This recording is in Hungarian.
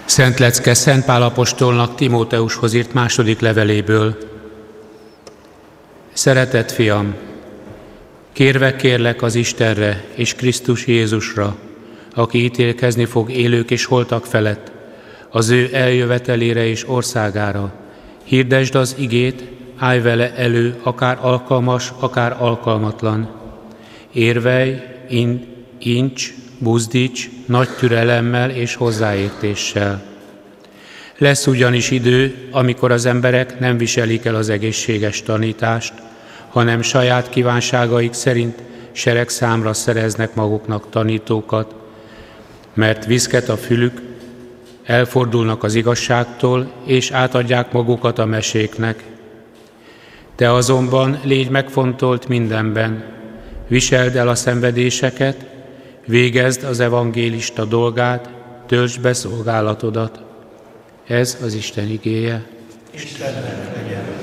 Szent lecke Szent Pál apostolnak Timóteushoz írt második leveléből. Szeretett fiam, kérlek az Istenre és Krisztus Jézusra, aki ítélkezni fog élők és holtak felett, az ő eljövetelére és országára. Hirdesd az igét, állj vele elő, akár alkalmas, akár alkalmatlan. Érvelj, ints, buzdíts, nagy türelemmel és hozzáértéssel. Lesz ugyanis idő, amikor az emberek nem viselik el az egészséges tanítást, hanem saját kívánságaik szerint seregszámra szereznek maguknak tanítókat, mert viszket a fülük, elfordulnak az igazságtól, és átadják magukat a meséknek. Te azonban légy megfontolt mindenben, viseld el a szenvedéseket, végezd az evangélista dolgát, töltsd be szolgálatodat. Ez az Isten igéje. Istennek legyen